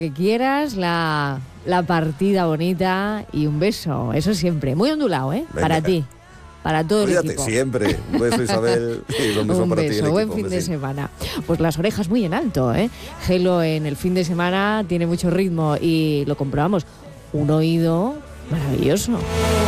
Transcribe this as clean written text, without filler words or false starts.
Que quieras, la partida bonita y un beso, eso siempre. Muy ondulado, ¿eh? Venga. Para ti, para todo el equipo. Siempre. Un beso, Isabel, y un beso Un para ti. beso, buen fin de semana. Pues las orejas muy en alto, ¿eh? Gelo en el fin de semana tiene mucho ritmo y lo comprobamos. Un oído maravilloso.